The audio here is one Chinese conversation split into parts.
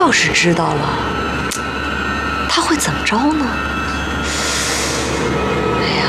要是知道了，他会怎么着呢？哎呀，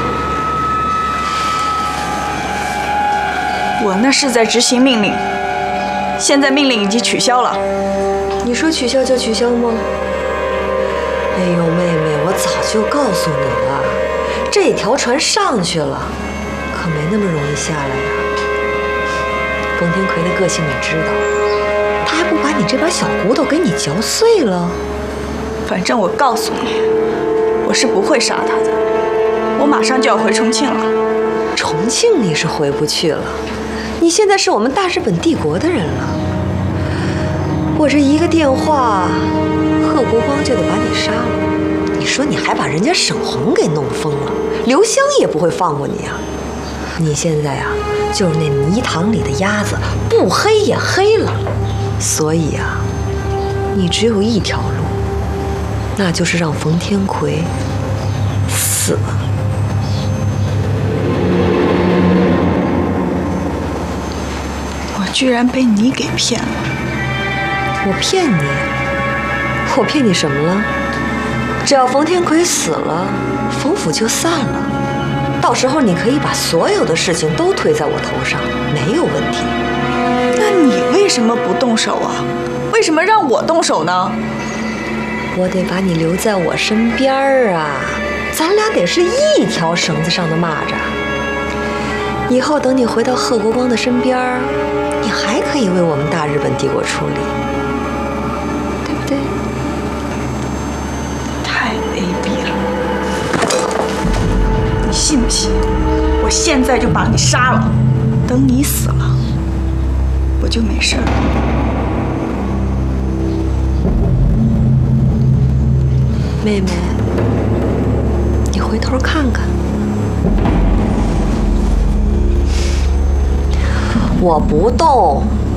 我那是在执行命令，现在命令已经取消了。 你说取消就取消吗？哎呦，妹妹，我早就告诉你了，这条船上去了，可没那么容易下来呀。冯天奎的个性你知道，他还不把你这把小骨头给你嚼碎了？ 反正我告诉你，我是不会杀他的。我马上就要回重庆了。 重庆你是回不去了，你现在是我们大日本帝国的人了。我这一个电话，贺国光就得把你杀了。你说你还把人家沈红给弄疯了，刘湘也不会放过你啊！你现在啊，就是那泥塘里的鸭子，不黑也黑了。所以啊，你只有一条路，那就是让冯天奎死。 我居然被你给骗了！ 我骗你？我骗你什么了？只要冯天奎死了，冯府就散了。到时候你可以把所有的事情都推在我头上，没有问题。 那你为什么不动手啊？为什么让我动手呢？ 我得把你留在我身边儿啊，咱俩得是一条绳子上的蚂蚱。以后等你回到贺国光的身边儿，你还可以为我们大日本帝国出力，对不对？ 太卑鄙了！你信不信？我现在就把你杀了，等你死了，我就没事了。 妹妹，你回头看看，我不动，